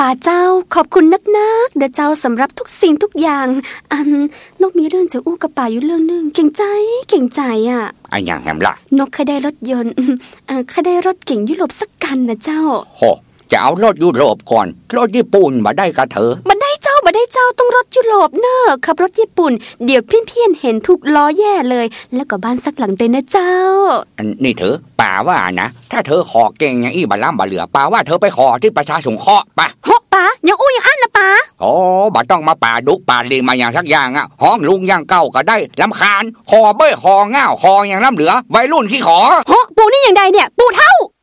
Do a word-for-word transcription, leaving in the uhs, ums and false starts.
ป่าเจ้าขอบคุณนักๆเด้อเจ้าสำหรับทุกสิ่งทุกอย่างอันนกมีเรื่องจะอู้กับป่าอยู่เรื่องนึงเก่งใจเก่งใจอ่ะไอ้อย่างแหมล่ะนกเคยได้รถยนต์เออเคยได้รถเก่งยุโรปสักคันนะเจ้าโหจะเอารถยุโรปก่อนรถญี่ปุ่นมาได้กระเถอมาได้เจ้ามาได้เจ้าต้องรถยุโรปเนอะขับรถญี่ปุ่นเดี๋ยวเพี้ยนๆเห็นทุกล้อแย่เลยแล้วก็บ้านสักหลังเต็มนะเจ้านี่เธอป่าว่านะถ้าเธอขอเก่งอย่างอี้บาล้ำบาเหลือป่าว่าเธอไปขอที่ประชาสงเคราะห์ป่ะฮะป่ายังอู้ยังอั้นนะป่าโอ้บ่ต้องมาป่าดุป่าเลมาอย่างสักอย่างอ่ะห้องลุงย่างเก้าก็ได้ลำคาญคอเบ้ยคอง่าวคออย่างล้ำเหลือวัยรุ่นขี้ขอฮะปูนี่อย่างใดเนี่ยปูเท่า